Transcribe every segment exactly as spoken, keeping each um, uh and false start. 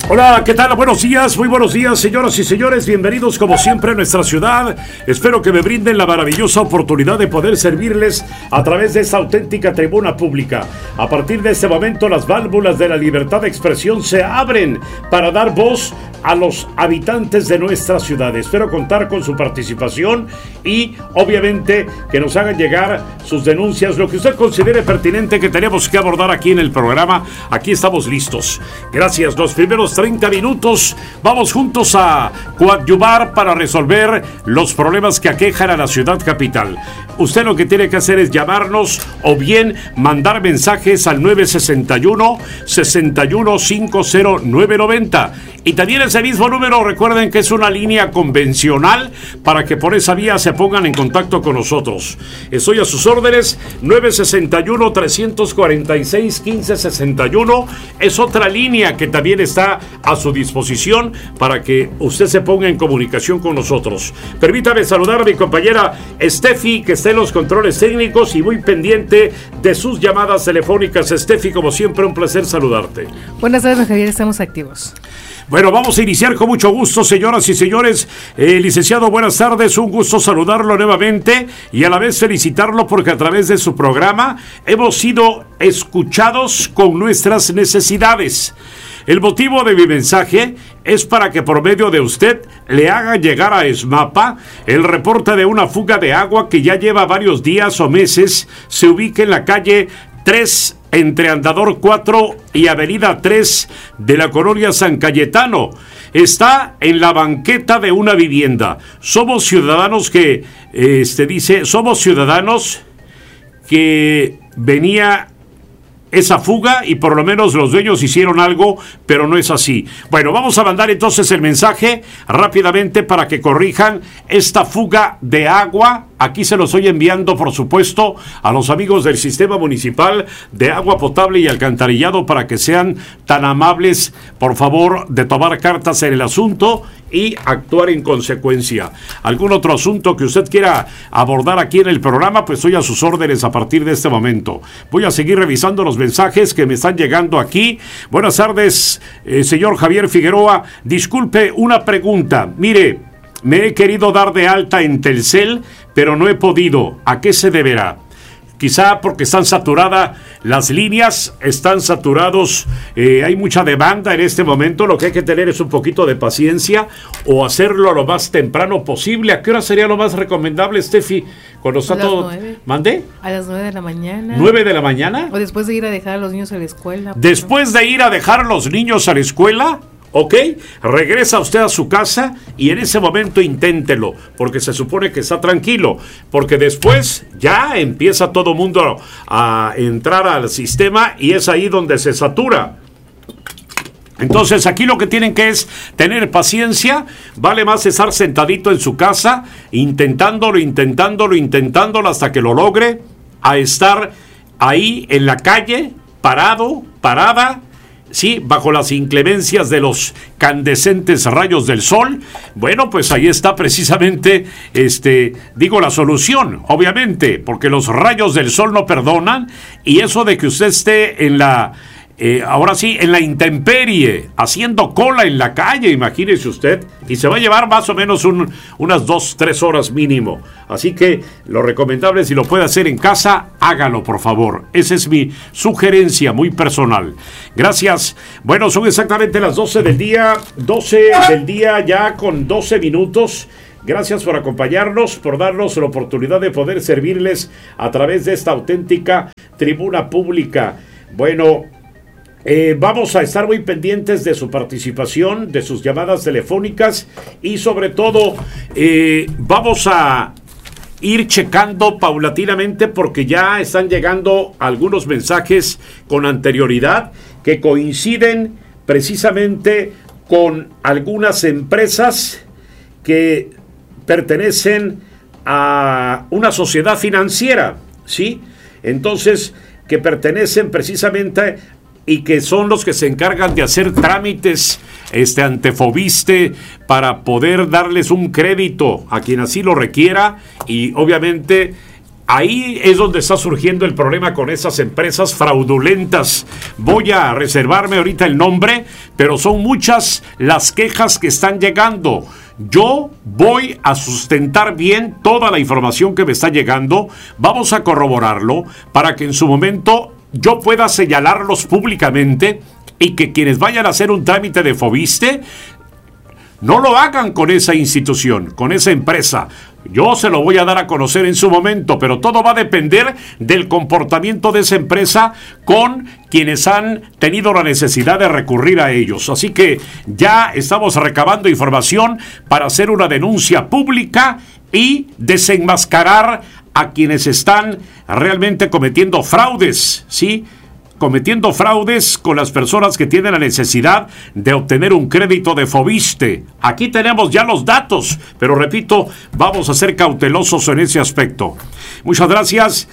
Hola, ¿qué tal? Buenos días, muy buenos días, señoras y señores. Bienvenidos como siempre a nuestra ciudad. Espero que me brinden la maravillosa oportunidad de poder servirles a través de esta auténtica tribuna pública. A partir de este momento, las válvulas de la libertad de expresión se abren para dar voz a los habitantes de nuestra ciudad. Espero contar con su participación y, obviamente, que nos hagan llegar sus denuncias, lo que usted considere pertinente que tenemos que abordar aquí en el programa. Aquí estamos listos. Gracias. Los primeros treinta minutos vamos juntos a coadyuvar para resolver los problemas que aquejan a la ciudad capital. Usted lo que tiene que hacer es llamarnos o bien mandar mensajes al nueve sesenta y uno, sesenta y uno, cincuenta, nueve noventa. Y también ese mismo número, recuerden que es una línea convencional para que por esa vía se pongan en contacto con nosotros. Estoy a sus órdenes, nueve sesenta y uno, trescientos cuarenta y seis, quince sesenta y uno. Es otra línea que también está a su disposición para que usted se ponga en comunicación con nosotros. Permítame saludar a mi compañera Steffi, que está en los controles técnicos y muy pendiente de sus llamadas telefónicas. Steffi, como siempre, un placer saludarte. Buenas tardes, Javier, estamos activos. Bueno, vamos a iniciar con mucho gusto, señoras y señores. Eh, licenciado, buenas tardes, un gusto saludarlo nuevamente y a la vez felicitarlo porque a través de su programa hemos sido escuchados con nuestras necesidades. El motivo de mi mensaje es para que por medio de usted le haga llegar a ESMAPA el reporte de una fuga de agua que ya lleva varios días o meses. Se ubica en la calle tres, entre Andador cuatro y Avenida tres de la colonia San Cayetano. Está en la banqueta de una vivienda. Somos ciudadanos que, este dice, somos ciudadanos que venía esa fuga y por lo menos los dueños hicieron algo, pero no es así. Bueno, vamos a mandar entonces el mensaje rápidamente para que corrijan esta fuga de agua. Aquí se los estoy enviando, por supuesto, a los amigos del Sistema Municipal de Agua Potable y Alcantarillado para que sean tan amables, por favor, de tomar cartas en el asunto y actuar en consecuencia. ¿Algún otro asunto que usted quiera abordar aquí en el programa? Pues estoy a sus órdenes a partir de este momento. Voy a seguir revisando los mensajes que me están llegando aquí. Buenas tardes, eh, señor Javier Figueroa. Disculpe, una pregunta. Mire, me he querido dar de alta en Telcel, pero no he podido. ¿A qué se deberá? Quizá porque están saturadas las líneas, están saturados, eh, hay mucha demanda en este momento. Lo que hay que tener es un poquito de paciencia o hacerlo lo más temprano posible. ¿A qué hora sería lo más recomendable, Steffi? Cuando está todo... ¿Mandé? A las nueve de la mañana. ¿Nueve de la mañana? O después de ir a dejar a los niños a la escuela. Después de ir a dejar a los niños a la escuela... ¿Ok? Regresa usted a su casa y en ese momento inténtelo, porque se supone que está tranquilo, porque después ya empieza todo mundo a entrar al sistema y es ahí donde se satura. Entonces aquí lo que tienen que es tener paciencia. Vale más estar sentadito en su casa, intentándolo, intentándolo, intentándolo hasta que lo logre, a estar ahí en la calle, parado, parada, sí, bajo las inclemencias de los candescentes rayos del sol. Bueno, pues ahí está precisamente, este, digo, la solución, obviamente, porque los rayos del sol no perdonan, y eso de que usted esté en la, eh, ahora sí, en la intemperie, haciendo cola en la calle, imagínese usted, y se va a llevar más o menos un, unas dos, tres horas mínimo. Así que lo recomendable, si lo puede hacer en casa, hágalo, por favor. Esa es mi sugerencia muy personal. Gracias. Bueno, son exactamente las doce del día, doce del día ya con doce minutos. Gracias por acompañarnos, por darnos la oportunidad de poder servirles a través de esta auténtica tribuna pública. Bueno, Eh, vamos a estar muy pendientes de su participación, de sus llamadas telefónicas y sobre todo eh, vamos a ir checando paulatinamente porque ya están llegando algunos mensajes con anterioridad que coinciden precisamente con algunas empresas que pertenecen a una sociedad financiera, ¿sí? Entonces, que pertenecen precisamente y que son los que se encargan de hacer trámites este, ante Fobiste para poder darles un crédito a quien así lo requiera y obviamente Ahí es donde está surgiendo el problema con esas empresas fraudulentas. Voy a reservarme ahorita el nombre, pero son muchas las quejas que están llegando. Yo voy a sustentar bien toda la información que me está llegando. Vamos a corroborarlo para que en su momento yo pueda señalarlos públicamente y que quienes vayan a hacer un trámite de Foviste no lo hagan con esa institución, con esa empresa. Yo se lo voy a dar a conocer en su momento, pero todo va a depender del comportamiento de esa empresa con quienes han tenido la necesidad de recurrir a ellos. Así que ya estamos recabando información para hacer una denuncia pública y desenmascarar a quienes están realmente cometiendo fraudes, ¿sí? cometiendo fraudes con las personas que tienen la necesidad de obtener un crédito de Foviste. Aquí tenemos ya los datos, pero repito, vamos a ser cautelosos en ese aspecto. Muchas gracias.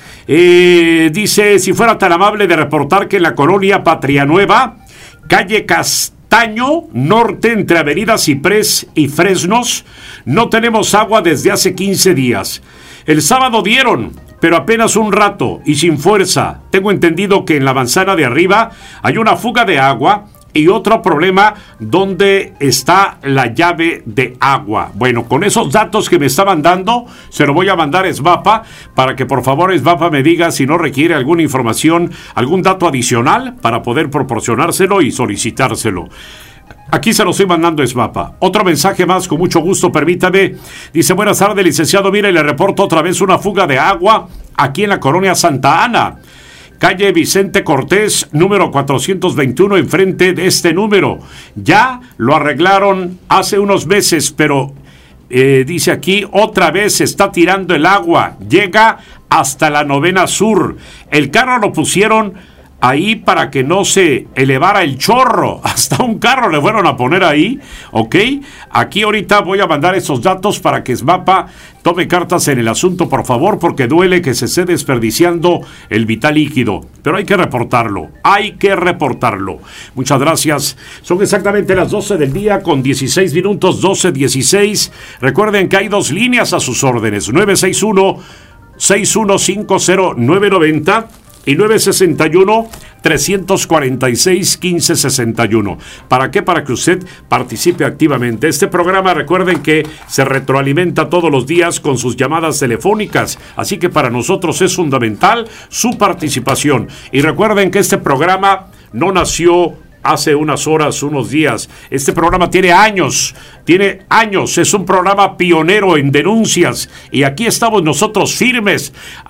Eh, dice, si fuera tan amable de reportar que en la colonia Patria Nueva, calle Castaño Norte, entre Avenida Ciprés y Fresnos, no tenemos agua desde hace quince días. El sábado dieron, pero apenas un rato y sin fuerza. Tengo entendido que en la manzana de arriba hay una fuga de agua y otro problema donde está la llave de agua. Bueno, con esos datos que me estaban dando, se lo voy a mandar a SBAPA para que por favor SBAPA me diga si no requiere alguna información, algún dato adicional para poder proporcionárselo y solicitárselo. Aquí se lo estoy mandando a SBAPA. Otro mensaje más, con mucho gusto, permítame. Dice, buenas tardes, licenciado. Mire, le reporto otra vez una fuga de agua aquí en la colonia Santa Ana. Calle Vicente Cortés, número cuatrocientos veintiuno, enfrente de este número. Ya lo arreglaron hace unos meses, pero eh, dice aquí, otra vez se está tirando el agua. Llega hasta la novena sur. El carro lo pusieron ahí para que no se elevara el chorro. Hasta un carro le fueron a poner ahí, ¿ok? Aquí ahorita voy a mandar esos datos para que SBAPA tome cartas en el asunto, por favor, porque duele que se esté desperdiciando el vital líquido. Pero hay que reportarlo, hay que reportarlo. Muchas gracias. Son exactamente las doce del día con dieciséis minutos, doce dieciséis. Recuerden que hay dos líneas a sus órdenes, nueve seis uno, seis uno cinco cero, nueve nueve cero y nueve seis uno, tres cuatro seis, uno cinco seis uno. ¿Para qué? Para que usted participe activamente. Este programa, recuerden que se retroalimenta todos los días con sus llamadas telefónicas, así que para nosotros es fundamental su participación. Y recuerden que este programa no nació hace unas horas, unos días. Este programa tiene años, tiene años, es un programa pionero en denuncias y aquí estamos nosotros firmes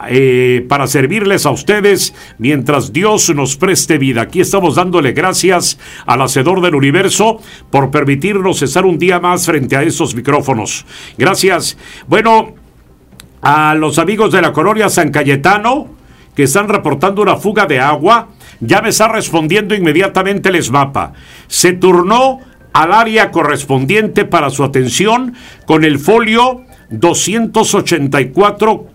eh, para servirles a ustedes mientras Dios nos preste vida. Aquí estamos dándole gracias al Hacedor del Universo por permitirnos estar un día más frente a estos micrófonos. Gracias. Bueno, a los amigos de la colonia San Cayetano que están reportando una fuga de agua, ya me está respondiendo inmediatamente el SBAPA. Se turnó al área correspondiente para su atención con el folio doscientos ochenta y cuatro,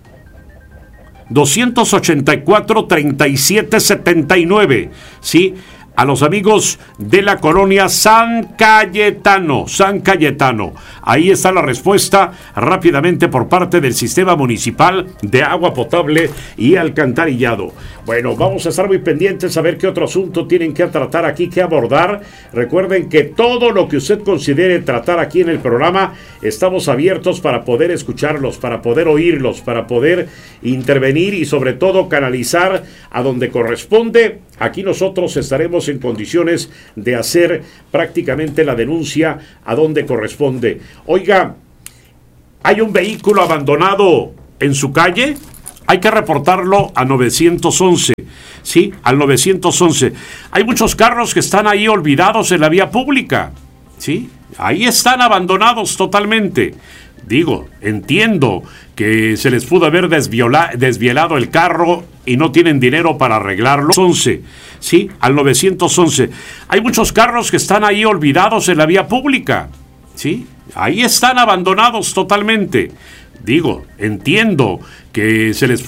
treinta y siete setenta y nueve, ¿sí? A los amigos de la colonia San Cayetano, San Cayetano. Ahí está la respuesta rápidamente por parte del Sistema Municipal de Agua Potable y Alcantarillado. Bueno, vamos a estar muy pendientes a ver qué otro asunto tienen que tratar aquí, que abordar. Recuerden que todo lo que usted considere tratar aquí en el programa, estamos abiertos para poder escucharlos, para poder oírlos, para poder intervenir y sobre todo canalizar a donde corresponde. Aquí nosotros estaremos en condiciones de hacer prácticamente la denuncia a donde corresponde. Oiga, hay un vehículo abandonado en su calle, hay que reportarlo a nueve once, ¿sí? Al nueve once. Hay muchos carros que están ahí olvidados en la vía pública, ¿sí? Ahí están abandonados totalmente. Digo, entiendo que se les pudo haber desviola, desvielado el carro y no tienen dinero para arreglarlo. once, ¿sí? Al nueve once. Hay muchos carros que están ahí olvidados en la vía pública, ¿sí? Ahí están abandonados totalmente. Digo, entiendo que se les pudo